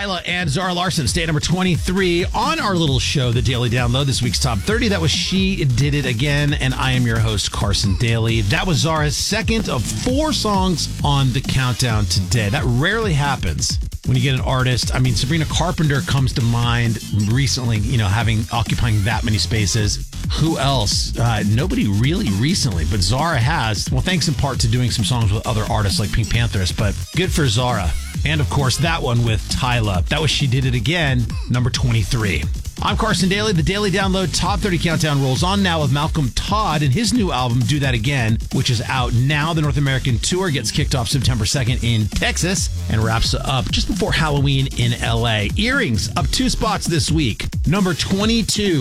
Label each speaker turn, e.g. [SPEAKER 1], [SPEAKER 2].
[SPEAKER 1] Tyla and Zara Larson, stay at number 23 on our little show, The Daily Download, this week's Top 30. That was She Did It Again, and I am your host, Carson Daly. That was Zara's second of 4 songs on the countdown today. That rarely happens when you get an artist. I mean, Sabrina Carpenter comes to mind recently, occupying that many spaces. Who else? Nobody really recently, but Zara has. Well, thanks in part to doing some songs with other artists like Pink Panthers, but good for Zara. And of course, that one with Tyla. That was She Did It Again, number 23. I'm Carson Daly. The Daily Download Top 30 Countdown rolls on now with Malcolm Todd and his new album, Do That Again, which is out now. The North American tour gets kicked off September 2nd in Texas and wraps up just before Halloween in LA. Earrings up 2 spots this week. Number 22.